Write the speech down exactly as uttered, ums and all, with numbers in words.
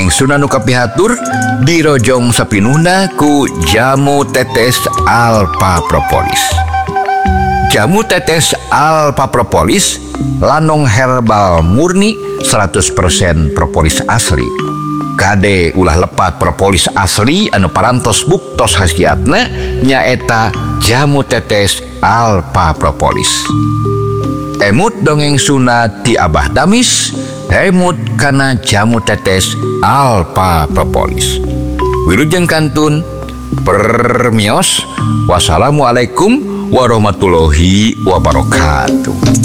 dongeng Sunan Nukapihatur dirojong sapinuhna ku jamu tetes alpha propolis. Jamu tetes alpha propolis lanong herbal murni seratus persen propolis asli. Kade ulah lepat propolis asli anu parantos buktos khasiatna nyaeta jamu tetes alpha propolis. Emut dongeng sunat ti Abah Damis, emut kana jamu tetes alpha propolis. Wilujeng kantun permios. Wassalamualaikum warahmatullahi wabarakatuh.